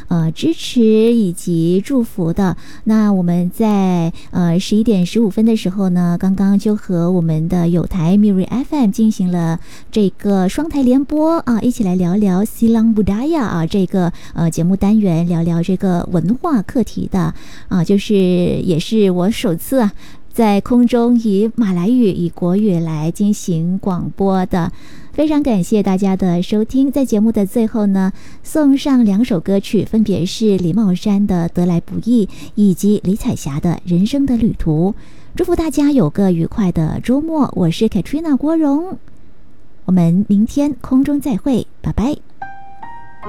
支持以及祝福的。那我们在11点15分的时候呢，刚刚就和我们的友台 Miri FM 进行了这个双台联播啊，一起来聊聊 Silang Budaya 啊这个节目单元，聊聊这个文化课题的啊，就是也是我首次在空中以马来语、以国语来进行广播的。非常感谢大家的收听，在节目的最后呢，送上2首歌曲，分别是李茂山的《得来不易》以及李彩霞的《人生的旅途》。祝福大家有个愉快的周末，我是 Katrina 郭荣，我们明天空中再会，拜拜。